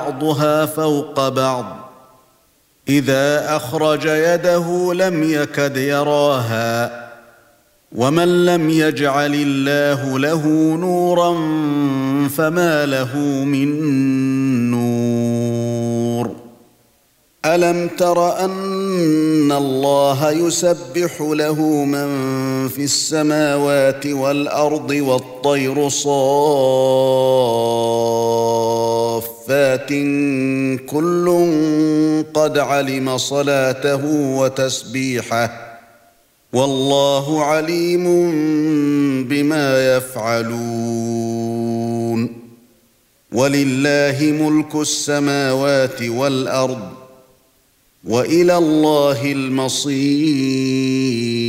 بعضها فوق بعض إذا أخرج يده لم يكد يراها ومن لم يجعل الله له نورا فما له من نور ألم تر أن الله يسبح له من في السماوات والأرض والطير صافات كل قد علم صلاته وتسبيحه والله عليم بما يفعلون ولله ملك السماوات والأرض وإلى الله المصير